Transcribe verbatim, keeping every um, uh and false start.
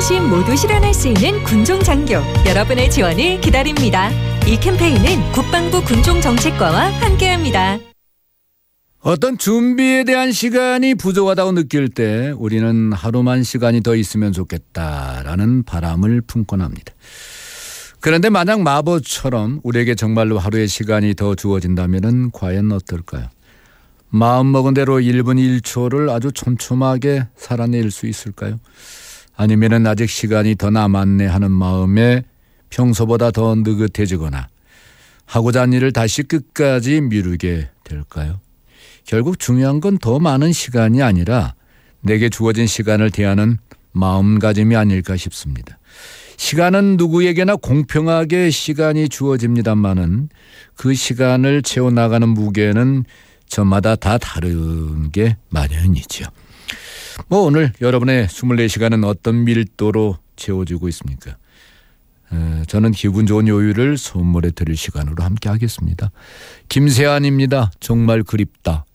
안심 모두 실현할 수 있는 군종장교 여러분의 지원을 기다립니다. 이 캠페인은 국방부 군종정책과와 함께합니다. 어떤 준비에 대한 시간이 부족하다고 느낄 때 우리는 하루만 시간이 더 있으면 좋겠다라는 바람을 품곤 합니다. 그런데 만약 마법처럼 우리에게 정말로 하루의 시간이 더 주어진다면 과연 어떨까요? 마음먹은 대로 일 분 일 초를 아주 촘촘하게 살아낼 수 있을까요? 아니면 아직 시간이 더 남았네 하는 마음에 평소보다 더 느긋해지거나 하고자 하는 일을 다시 끝까지 미루게 될까요? 결국 중요한 건 더 많은 시간이 아니라 내게 주어진 시간을 대하는 마음가짐이 아닐까 싶습니다. 시간은 누구에게나 공평하게 시간이 주어집니다만은 그 시간을 채워나가는 무게는 저마다 다 다른 게 마련이죠. 뭐 오늘 여러분의 이십사 시간은 어떤 밀도로 채워지고 있습니까? 에, 저는 기분 좋은 요일을 선물해 드릴 시간으로 함께 하겠습니다. 김세안입니다. 정말 그립다.